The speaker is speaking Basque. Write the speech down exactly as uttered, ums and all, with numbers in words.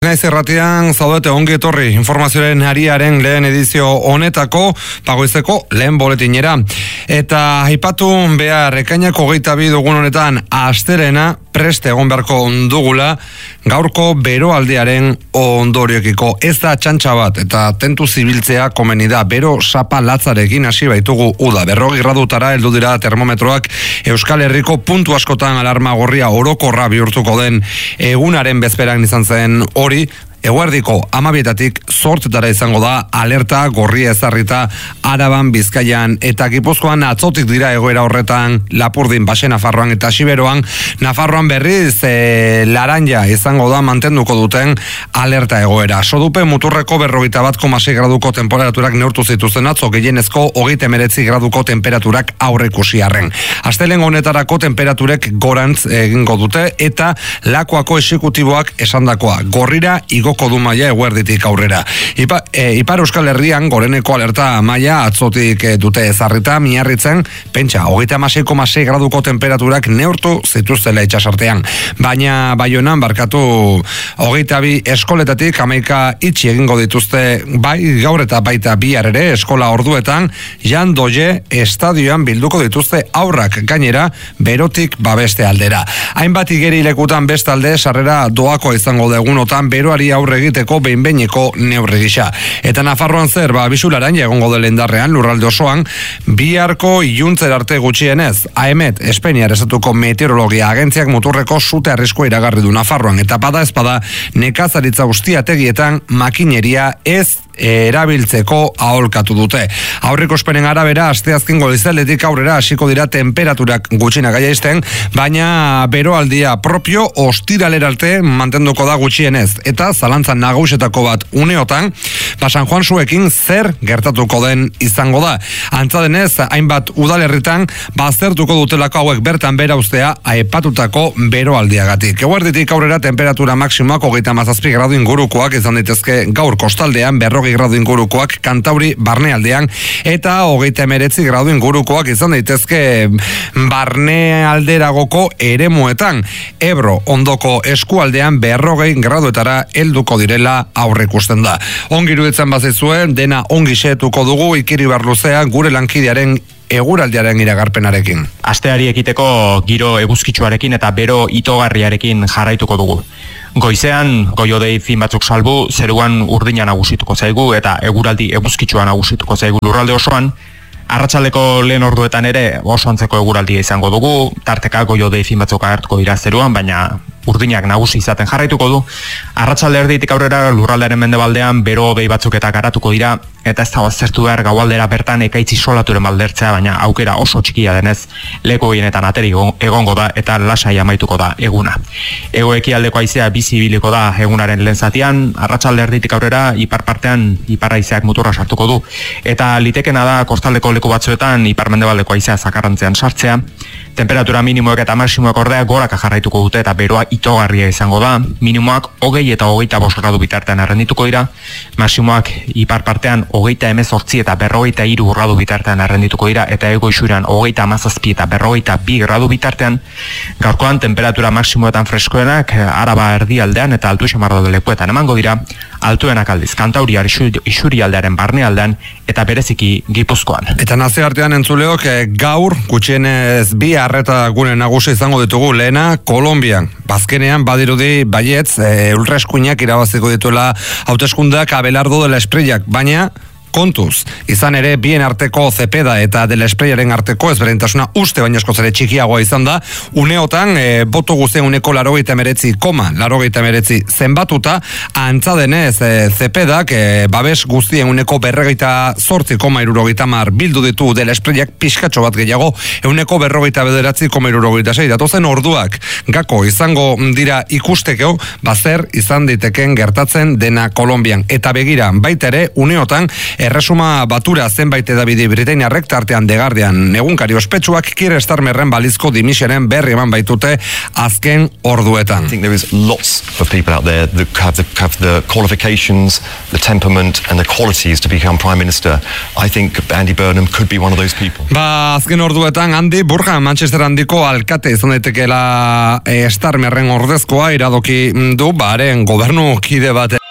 Naiz erratian zaudete ongi etorri informazioaren ariaren lehen edizio honetako pagoizeko lehen boletinera. Eta aipatu behar ekainako hogeita bi dugun honetan astelena preste egon beharko dugula gaurko beroaldiaren ondoriokiko. Ez da txantxa bat eta tentu zibiltzea komeni da. Bero sapa latzarekin hasi baitugu uda. Berrogi gradutara heldu dira termometroak Euskal Herriko puntu askotan alarma gorria orokorra bihurtuko den egunaren bezperan izan zen hori. Eguerdiko amabietatik zortzetara izango da alerta gorria ezarrita Araban, Bizkaian eta Gipuzkoan. Atzotik dira egoera horretan Lapurdin, Baxe Nafarroan eta Siberoan. Nafarroan berriz e, laranja izango da mantenduko duten alerta egoera. Sodupe muturreko berrogeita bat koma sei graduko temperaturak neurtu zituzten atzo, gehienezko hogeita hemeretzi graduko temperaturak aurreikusi arren. Astelehen honetarako temperaturek gorantz egingo dute eta Lakuako exekutiboak esandakoa gorrira igo du maila eguerditik aurrera. Ipa, e, Ipar Euskal Herrian goreneko alerta maila atzotik e, dute ezarrita, Miarritzen, pentsa, hogeita hamasei koma sei graduko temperaturak neurtu zituztela itxasartean. Baina Baionan barkatu hogeita bi eskoletatik hamaika itxi egingo dituzte bai gaur eta baita bihar ere eskola orduetan Jan Doie estadioan bilduko dituzte aurrak gainera berotik babeste aldera. Hainbat igerilekutan bestalde sarrera doako izango degunotan beroari aurre egiteko behinbeineko neurri gisa. Eta Nafarroan zer, ba, bisularan egongo dela indarrean lurralde osoan, biharko iluntzer arte gutxienez, AEMET, Espainiar Estatuko Meteorologia Agentziak muturreko sute arriskua iragarri du Nafarroan, eta bada ez bada nekazaritza ustiategietan makineria ez erabiltzeko aholkatu dute. Aurreko espenen arabera, asteazken goizaldetik aurrera hasiko dira temperaturak gutxina gaiaizten, baina beroaldia propio ostiralera arte mantenduko da gutxienez. Eta zalantzan nagusetako bat uneotan, ba San Juan Suekin zer gertatuko den izango da. Antza denez, hainbat udalerritan baztertuko dutelako hauek bertan bera ustea aipatutako beroaldiagatik. Eguerditik aurrera temperatura maksimoak hogeita hamazazpi gradu ingurukoak izan daitezke gaur kostaldean, berrogei gradu ingurukoak Kantauri barnealdean eta hogeita hemeretzi gradu ingurukoak izan daitezke barnealderagoko eremuetan. Ebro ondoko eskualdean berrogei graduetara helduko direla aurreikusten da. Ongi iruditzen bazizue, dena ongi xehetuko dugu Ikiri Barluzea gure lankidearen eguraldiaren iragarpenarekin. Asteari ekiteko giro eguzkitsuarekin eta bero itogarriarekin jarraituko dugu. Goizean, goiodei fin batzuk salbu, zeruan urdina nagusituko zaigu eta eguraldi eguzkitsua nagusituko zaigu lurralde osoan. Arratsaldeko lehen orduetan ere oso antzeko eguraldia izango dugu, tarteka goiodei fin batzuk agertuko dira zeruan, baina urdinak nagusi izaten jarraituko du. Arratsalde erditik aurrera lurraldearen mendebaldean bero hodei batzuk eta garatuko dira, eta ez dago aztertu behar gaualdera bertan ekaitz isolaturen baldertzea, baina aukera oso txikia denez leku gehienetan ateri egongo da eta lasai amaituko da eguna. Hego ekialdeko haizea bizi ibiliko da egunaren lehen zatian, arratsalde erditik aurrera ipar partean ipar haizeak muturra sartuko du, eta litekena da kostaldeko leku batzuetan ipar mendebaldeko haizea zakarrantzean sartzea. Temperatura minimoek eta maximoek ordea goraka jarraituko dute eta beroa itogarria izango da. Minimoak hogei eta hogeita bost gradu bitartean errendituko dira. Maximoak ipar partean hogeita hemezortzi eta berrogeita hiru gradu bitartean errendituko dira eta hego isuran hogeita hamazazpi eta berrogeita bi gradu bitartean. Gaurkoan temperatura maximoetan freskoenak Araba erdialdean eta altu xamarro lekuetan emango dira. Altuenak aldiz Kantauriar isurialdearen barnealdean eta bereziki Gipuzkoan. Eta nazioartean entzuleok gaur gutxienez bi arreta gune nagusi izango ditugu. Lehena Kolonbian. Bazkenean badirudi baietz e, ultraeskuinak irabaziko dituela hauteskundeak Abelardo de la Esprillaak, baina kontuz, izan ere bien arteko Zepeda eta de la Esprillaren arteko ezberdintasuna uste baina askoz ere txikiagoa izan da. Uneotan, e, boto guztien uneko larogeita emeretzi koma, larogeita emeretzi zenbatuta, antza denez e, Zepedak e, babes guztien uneko berregeita zortzi koma irurogeita mar bildu ditu de la Esprillaak pixkatxo bat gehiago, euneko berrogeita bederatzi koma irurogeita sei, datozen orduak gako izango dira ikusteko, bazer izan diteken gertatzen dena Kolonbian. Eta begira, baita ere, uneotan, erresuma batura zenbait edabide britainiarrek tartean The Guardian egunkari ospetsuak Keir Starmerren balizko dimisiaren berri eman baitute azken orduetan. I think there is lots of people out there that have the, have the qualifications, the temperament and the qualities to become Prime Minister. I think Andy Burnham could be one of those people. Ba, azken orduetan Andy Burnham Manchester handiko alkate izan daitekeela e, Starmerren ordezkoa iradoki du, baren gobernu kide bat